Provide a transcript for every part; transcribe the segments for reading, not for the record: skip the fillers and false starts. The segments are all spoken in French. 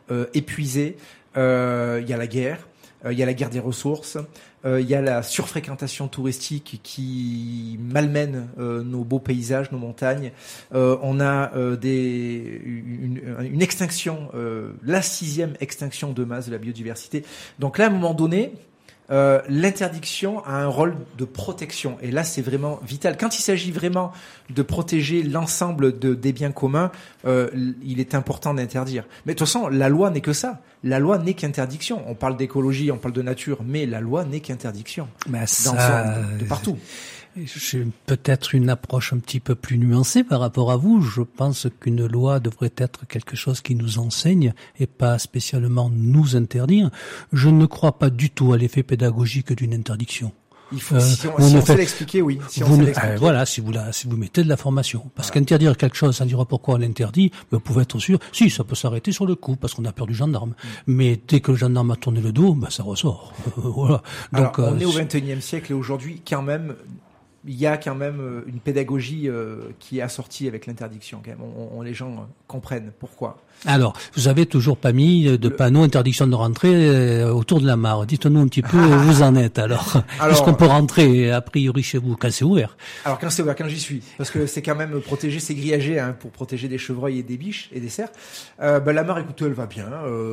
épuisés. Il y a la guerre. Il y a la guerre des ressources, il y a la surfréquentation touristique qui malmène nos beaux paysages, nos montagnes. On a une extinction, la 6e extinction de masse de la biodiversité. Donc là, à un moment donné, l'interdiction a un rôle de protection. Et là, c'est vraiment vital. Quand il s'agit vraiment de protéger l'ensemble des biens communs, il est important d'interdire. Mais de toute façon, la loi n'est que ça. La loi n'est qu'interdiction. On parle d'écologie, on parle de nature, mais la loi n'est qu'interdiction. De partout. J'ai peut-être une approche un petit peu plus nuancée par rapport à vous. Je pense qu'une loi devrait être quelque chose qui nous enseigne et pas spécialement nous interdire. Je ne crois pas du tout à l'effet pédagogique d'une interdiction. Il faut, si on sait l'expliquer, oui. Voilà, si vous mettez de la formation. Parce qu'interdire quelque chose sans dire pourquoi on l'interdit, vous pouvez être sûr, si, ça peut s'arrêter sur le coup, parce qu'on a peur du gendarme. Mais dès que le gendarme a tourné le dos, ça ressort. Voilà. Donc, on est au XXIe siècle et aujourd'hui, quand même, il y a quand même une pédagogie qui est assortie avec l'interdiction. Quand même. Les gens comprennent pourquoi. Alors, vous avez toujours pas mis de panneau interdiction de rentrer autour de la mare. Dites-nous un petit peu où vous en êtes alors. Est-ce qu'on peut rentrer a priori chez vous quand c'est ouvert? Alors quand c'est ouvert, quand j'y suis, parce que c'est quand même protégé, c'est grillagé pour protéger des chevreuils et des biches et des cerfs. La mare, écoutez, elle va bien,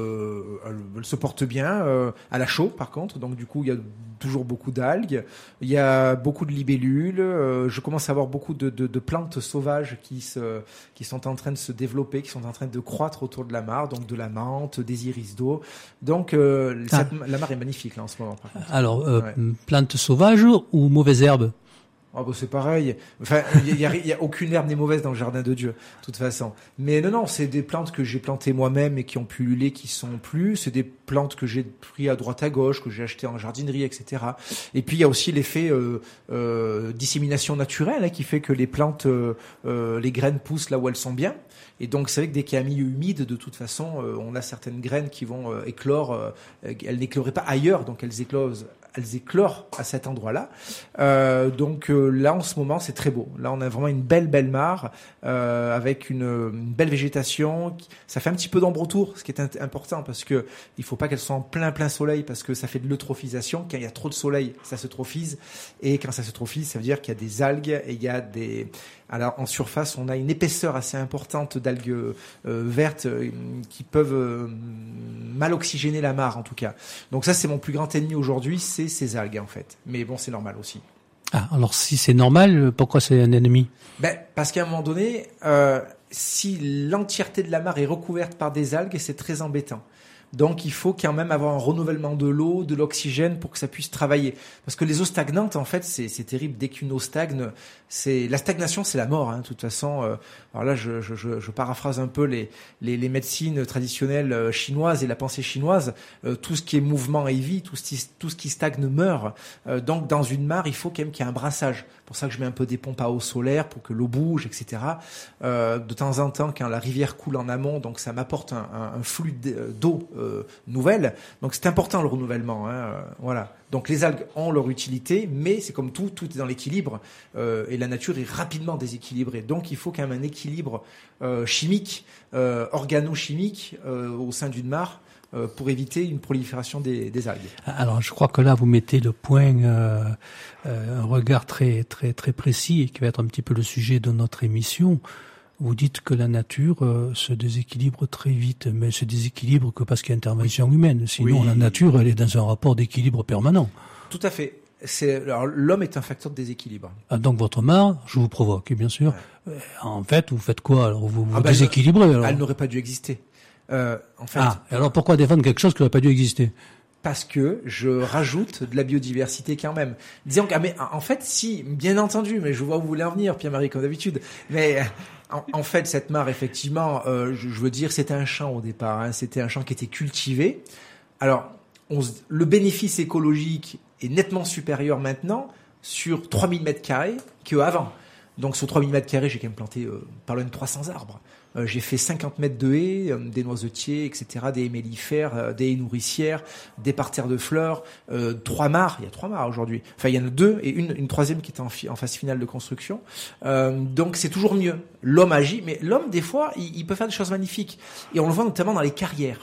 elle se porte bien. Elle a chaud par contre, donc du coup il y a toujours beaucoup d'algues, il y a beaucoup de libellules. Je commence à avoir beaucoup de plantes sauvages qui sont en train de se développer, qui sont en train de croître autour de la mare, donc de la menthe, des iris d'eau. Donc la mare est magnifique là en ce moment. Par contre. Alors, plantes sauvages ou mauvaises herbes? C'est pareil. Enfin, il y a aucune herbe n'est mauvaise dans le jardin de Dieu, de toute façon. Mais non, c'est des plantes que j'ai plantées moi-même et qui ont pullulé, qui sont plus. C'est des plantes que j'ai pris à droite à gauche, que j'ai achetées en jardinerie, etc. Et puis il y a aussi l'effet dissémination naturelle qui fait que les plantes, les graines poussent là où elles sont bien. Et donc c'est vrai que dès qu'il y a un milieu humide, de toute façon, on a certaines graines qui vont éclore. Elles n'écloreraient pas ailleurs, donc elles éclorent à cet endroit-là. Donc là, en ce moment, c'est très beau. Là, on a vraiment une belle mare avec une belle végétation. Ça fait un petit peu d'ombre autour, ce qui est important parce que il faut pas qu'elle soit en plein soleil parce que ça fait de l'eutrophisation. Quand il y a trop de soleil, ça se trophise. Et quand ça se trophise, ça veut dire qu'il y a des algues et il y a des... Alors en surface, on a une épaisseur assez importante d'algues vertes qui peuvent mal oxygéner la mare en tout cas. Donc ça, c'est mon plus grand ennemi aujourd'hui, c'est ces algues en fait. Mais bon, c'est normal aussi. Ah, alors si c'est normal, pourquoi c'est un ennemi? Parce qu'à un moment donné, si l'entièreté de la mare est recouverte par des algues, c'est très embêtant. Donc il faut quand même avoir un renouvellement de l'eau, de l'oxygène pour que ça puisse travailler. Parce que les eaux stagnantes, en fait, c'est terrible. Dès qu'une eau stagne, la stagnation, c'est la mort. De toute façon, alors là, je paraphrase un peu les médecines traditionnelles chinoises et la pensée chinoise. Tout ce qui est mouvement et vie, tout ce qui stagne meurt. Donc dans une mare, il faut quand même qu'il y ait un brassage. C'est pour ça que je mets un peu des pompes à eau solaire pour que l'eau bouge, etc. De temps en temps, quand la rivière coule en amont, donc ça m'apporte un flux d'eau nouvelle. Donc c'est important le renouvellement. Voilà. Donc les algues ont leur utilité, mais c'est comme tout est dans l'équilibre et la nature est rapidement déséquilibrée. Donc il faut quand même un équilibre chimique, organo-chimique au sein d'une mare. Pour éviter une prolifération des algues. Alors, je crois que là, vous mettez le point, un regard très précis et qui va être un petit peu le sujet de notre émission. Vous dites que la nature se déséquilibre très vite, mais elle se déséquilibre que parce qu'il y a intervention humaine. Sinon, la nature, elle est dans un rapport d'équilibre permanent. Tout à fait. Alors, l'homme est un facteur de déséquilibre. Donc, votre mare, je vous provoque, bien sûr. Ouais. En fait, vous faites quoi? Alors, vous déséquilibrez, alors. Elle n'aurait pas dû exister. En fait, alors pourquoi défendre quelque chose qui n'aurait pas dû exister? Parce que je rajoute de la biodiversité quand même. Disons que, mais en fait, si, bien entendu, mais je vois où vous voulez en venir, Pierre-Marie, comme d'habitude. Mais en fait, cette mare, effectivement, je veux dire, c'était un champ au départ. C'était un champ qui était cultivé. Alors, le bénéfice écologique est nettement supérieur maintenant sur 3000 mètres carrés qu'avant. Donc sur 3000 mètres carrés, j'ai quand même planté pas loin de 300 arbres. J'ai fait 50 mètres de haies, des noisetiers, etc., des haies mellifères, des haies nourricières, des parterres de fleurs, 3 mares. Il y a 3 mares aujourd'hui. Enfin, il y en a 2 et une troisième qui est en phase finale de construction. Donc c'est toujours mieux. L'homme agit, mais l'homme, des fois, il peut faire des choses magnifiques. Et on le voit notamment dans les carrières.